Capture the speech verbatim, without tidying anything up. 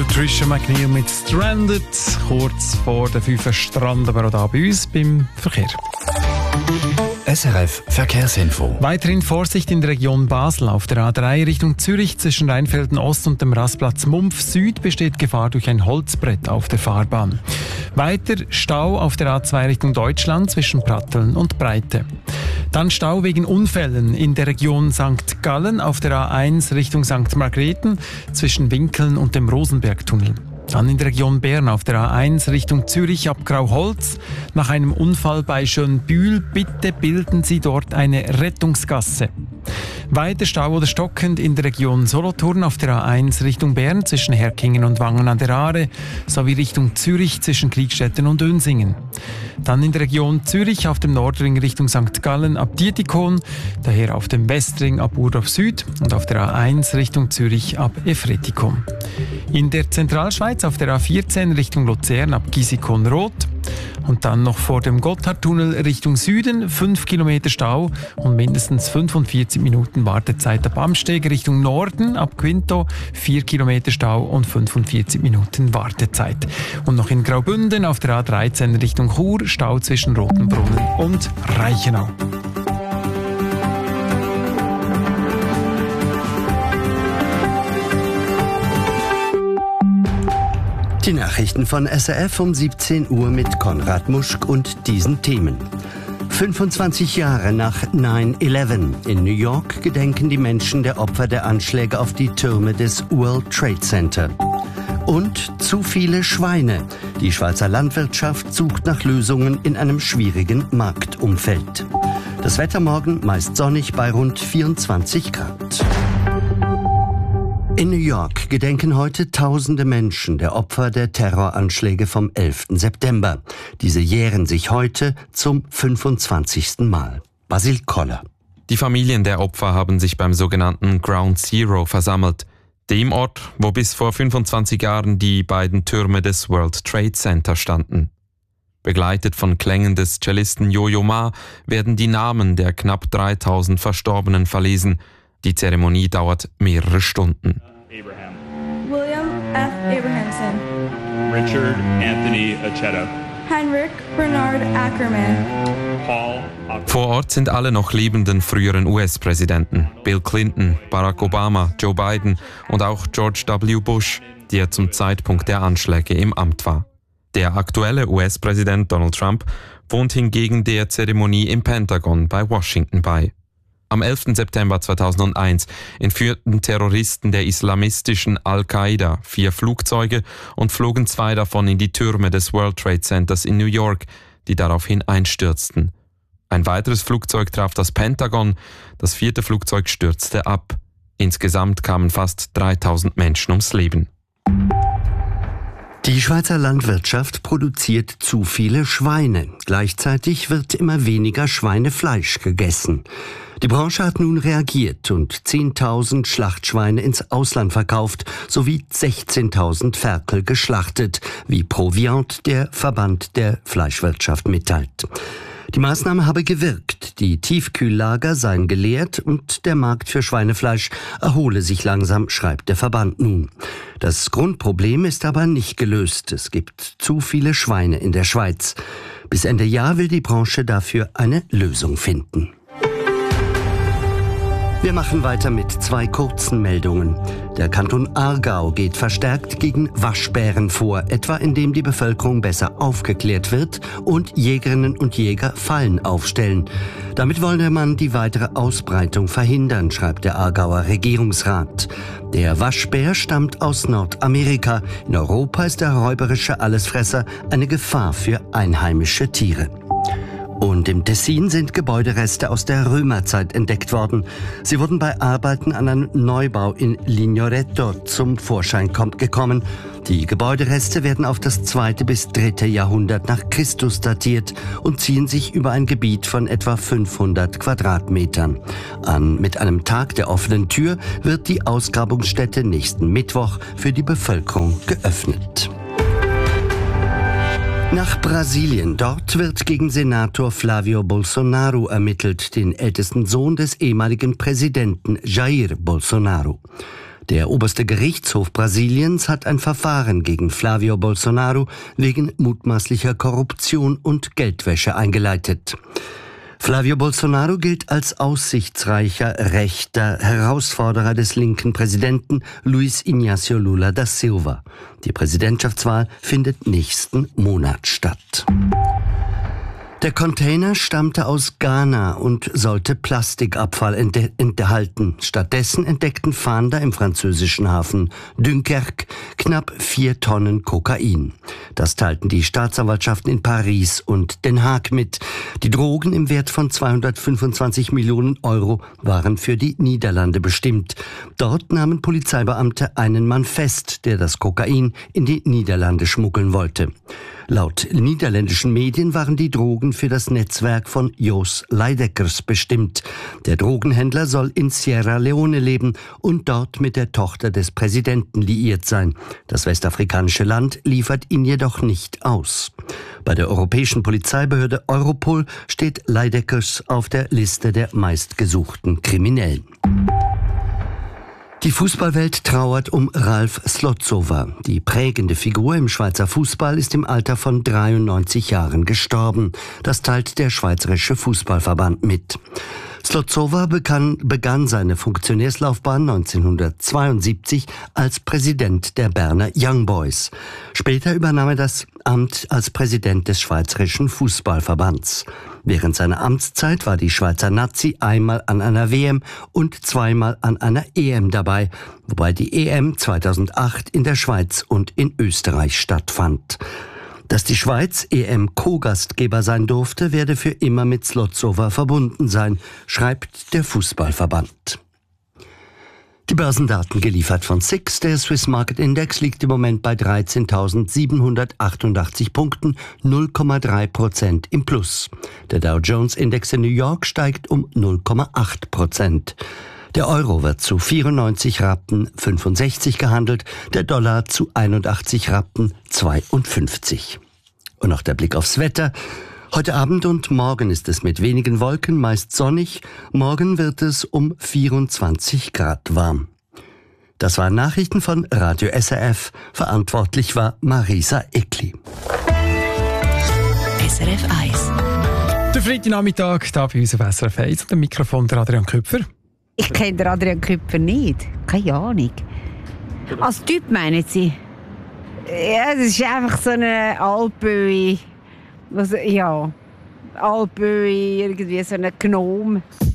Patricia McNeil mit Stranded, kurz vor der fünf Strand, aber auch da bei uns beim Verkehr. S R F Verkehrsinfo. Weiterhin Vorsicht in der Region Basel. Auf der A drei Richtung Zürich zwischen Rheinfelden Ost und dem Rastplatz Mumpf Süd besteht Gefahr durch ein Holzbrett auf der Fahrbahn. Weiter Stau auf der A zwei Richtung Deutschland zwischen Pratteln und Breite. Dann Stau wegen Unfällen in der Region Sankt Gallen auf der A eins Richtung Sankt Margrethen zwischen Winkeln und dem Rosenbergtunnel. Dann in der Region Bern auf der A eins Richtung Zürich ab Grauholz. Nach einem Unfall bei Schönbühl bitte bilden Sie dort eine Rettungsgasse. Weiter Stau oder stockend in der Region Solothurn auf der A eins Richtung Bern zwischen Herkingen und Wangen an der Aare sowie Richtung Zürich zwischen Kriegstetten und Önsingen. Dann in der Region Zürich auf dem Nordring Richtung Sankt Gallen ab Dietikon, daher auf dem Westring ab Urdorf Süd und auf der A eins Richtung Zürich ab Efretikon. In der Zentralschweiz auf der A vierzehn Richtung Luzern ab Gisikon-Roth. Und dann noch vor dem Gotthardtunnel Richtung Süden, fünf Kilometer Stau und mindestens fünfundvierzig Minuten Wartezeit ab Amsteg Richtung Norden, ab Quinto, vier Kilometer Stau und fünfundvierzig Minuten Wartezeit. Und noch in Graubünden auf der A dreizehn Richtung Chur, Stau zwischen Rotenbrunnen und Reichenau. Die Nachrichten von S R F um siebzehn Uhr mit Konrad Muschk und diesen Themen. fünfundzwanzig Jahre nach neun elf in New York gedenken die Menschen der Opfer der Anschläge auf die Türme des World Trade Center. Und zu viele Schweine. Die Schweizer Landwirtschaft sucht nach Lösungen in einem schwierigen Marktumfeld. Das Wetter morgen meist sonnig bei rund vierundzwanzig Grad. In New York gedenken heute tausende Menschen der Opfer der Terroranschläge vom elften September. Diese jähren sich heute zum fünfundzwanzigsten Mal. Basil Koller. Die Familien der Opfer haben sich beim sogenannten Ground Zero versammelt. Dem Ort, wo bis vor fünfundzwanzig Jahren die beiden Türme des World Trade Center standen. Begleitet von Klängen des Cellisten Yo-Yo Ma werden die Namen der knapp dreitausend Verstorbenen verlesen. Die Zeremonie dauert mehrere Stunden. Abraham. William F. Abrahamson. Richard Anthony Acheta. Heinrich Bernard Ackerman. Paul. Vor Ort sind alle noch lebenden früheren U S-Präsidenten. Bill Clinton, Barack Obama, Joe Biden und auch George W. Bush, der zum Zeitpunkt der Anschläge im Amt war. Der aktuelle U S-Präsident Donald Trump wohnt hingegen der Zeremonie im Pentagon bei Washington bei. Am elften September zweitausendeins entführten Terroristen der islamistischen Al-Qaida vier Flugzeuge und flogen zwei davon in die Türme des World Trade Centers in New York, die daraufhin einstürzten. Ein weiteres Flugzeug traf das Pentagon, das vierte Flugzeug stürzte ab. Insgesamt kamen fast dreitausend Menschen ums Leben. Die Schweizer Landwirtschaft produziert zu viele Schweine. Gleichzeitig wird immer weniger Schweinefleisch gegessen. Die Branche hat nun reagiert und zehntausend Schlachtschweine ins Ausland verkauft sowie sechzehntausend Ferkel geschlachtet, wie Proviant, der Verband der Fleischwirtschaft, mitteilt. Die Maßnahme habe gewirkt, die Tiefkühllager seien geleert und der Markt für Schweinefleisch erhole sich langsam, schreibt der Verband nun. Das Grundproblem ist aber nicht gelöst. Es gibt zu viele Schweine in der Schweiz. Bis Ende Jahr will die Branche dafür eine Lösung finden. Wir machen weiter mit zwei kurzen Meldungen. Der Kanton Aargau geht verstärkt gegen Waschbären vor, etwa indem die Bevölkerung besser aufgeklärt wird und Jägerinnen und Jäger Fallen aufstellen. Damit wolle man die weitere Ausbreitung verhindern, schreibt der Aargauer Regierungsrat. Der Waschbär stammt aus Nordamerika. In Europa ist der räuberische Allesfresser eine Gefahr für einheimische Tiere. Und im Tessin sind Gebäudereste aus der Römerzeit entdeckt worden. Sie wurden bei Arbeiten an einem Neubau in Lignoretto zum Vorschein gekommen. Die Gebäudereste werden auf das zweite bis dritte Jahrhundert nach Christus datiert und ziehen sich über ein Gebiet von etwa fünfhundert Quadratmetern. An mit einem Tag der offenen Tür wird die Ausgrabungsstätte nächsten Mittwoch für die Bevölkerung geöffnet. Nach Brasilien. Dort wird gegen Senator Flávio Bolsonaro ermittelt, den ältesten Sohn des ehemaligen Präsidenten Jair Bolsonaro. Der oberste Gerichtshof Brasiliens hat ein Verfahren gegen Flávio Bolsonaro wegen mutmaßlicher Korruption und Geldwäsche eingeleitet. Flávio Bolsonaro gilt als aussichtsreicher, rechter Herausforderer des linken Präsidenten Luiz Inácio Lula da Silva. Die Präsidentschaftswahl findet nächsten Monat statt. Der Container stammte aus Ghana und sollte Plastikabfall enthalten. Stattdessen entdeckten Fahnder im französischen Hafen Dunkerque knapp vier Tonnen Kokain. Das teilten die Staatsanwaltschaften in Paris und Den Haag mit. Die Drogen im Wert von zweihundertfünfundzwanzig Millionen Euro waren für die Niederlande bestimmt. Dort nahmen Polizeibeamte einen Mann fest, der das Kokain in die Niederlande schmuggeln wollte. Laut niederländischen Medien waren die Drogen für das Netzwerk von Jos Leidekkers bestimmt. Der Drogenhändler soll in Sierra Leone leben und dort mit der Tochter des Präsidenten liiert sein. Das westafrikanische Land liefert ihn jedoch nicht aus. Bei der europäischen Polizeibehörde Europol steht Leidekkers auf der Liste der meistgesuchten Kriminellen. Die Fußballwelt trauert um Ralf Slotsova. Die prägende Figur im Schweizer Fußball ist im Alter von dreiundneunzig Jahren gestorben. Das teilt der Schweizerische Fußballverband mit. Slotsova begann, begann seine Funktionärslaufbahn neunzehnhundertzweiundsiebzig als Präsident der Berner Young Boys. Später übernahm er das Amt als Präsident des Schweizerischen Fußballverbands. Während seiner Amtszeit war die Schweizer Nazi einmal an einer W M und zweimal an einer E M dabei, wobei die E M zweitausendacht in der Schweiz und in Österreich stattfand. Dass die Schweiz E M-Co-Gastgeber sein durfte, werde für immer mit Slotsova verbunden sein, schreibt der Fußballverband. Die Börsendaten geliefert von S I X. Der Swiss Market Index liegt im Moment bei dreizehntausendsiebenhundertachtundachtzig Punkten, null Komma drei Prozent im Plus. Der Dow Jones Index in New York steigt um null Komma acht Prozent. Der Euro wird zu vierundneunzig Rappen fünfundsechzig gehandelt, der Dollar zu einundachtzig Rappen zweiundfünfzig. Und noch der Blick aufs Wetter. Heute Abend und morgen ist es mit wenigen Wolken, meist sonnig. Morgen wird es um vierundzwanzig Grad warm. Das waren Nachrichten von Radio S R F. Verantwortlich war Marisa Eckli. S R F eins. Der Freitagnachmittag, da bei uns auf S R F eins und dem Mikrofon der Adrian Küpfer. Ich kenne den Adrian Küpfer nicht. Keine Ahnung. Als Typ meinen Sie? Ja, das ist einfach so eine Alpböe. Also, ja, Alpböe, irgendwie so eine Gnome.